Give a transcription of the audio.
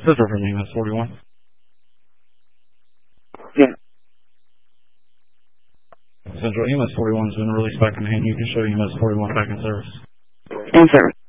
Central from EMS 41. Yeah. Central EMS 41 has been released back in hand. You can show EMS 41 back in service. In service.